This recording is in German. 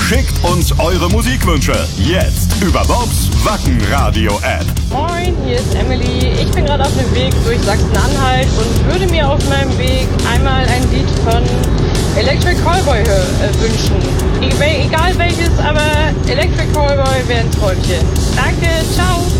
Schickt uns eure Musikwünsche. Jetzt über Bobs Wacken Radio App. Moin, hier ist Emily. Ich bin gerade auf dem Weg durch Sachsen-Anhalt und würde mir auf meinem Weg einmal ein Lied von Electric Callboy wünschen. Egal welches, aber Electric Callboy wäre ein Träumchen. Danke, ciao.